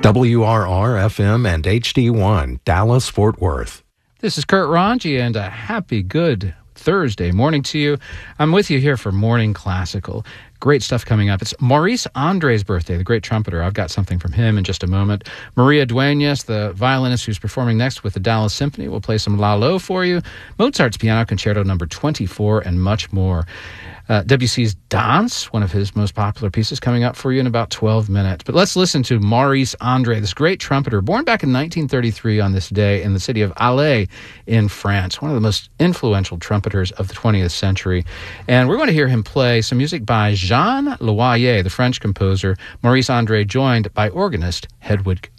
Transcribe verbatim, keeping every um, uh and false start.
W R R F M and H D one, Dallas, Fort Worth. This is Kurt Ranji, and a happy, good Thursday morning to you. I'm with you here for Morning Classical. Great stuff coming up. It's Maurice André's birthday, the great trumpeter. I've got something from him in just a moment. Maria Dueñas, the violinist who's performing next with the Dallas Symphony, will play some Lalo for you. Mozart's Piano Concerto number twenty-four, and much more. Uh, Debussy's Dance, one of his most popular pieces, coming up for you in about twelve minutes. But let's listen to Maurice André, this great trumpeter, born back in nineteen thirty-three on this day in the city of Alais in France, one of the most influential trumpeters of the twentieth century. And we're going to hear him play some music by Jean Loyer, the French composer. Maurice André joined by organist Hedwig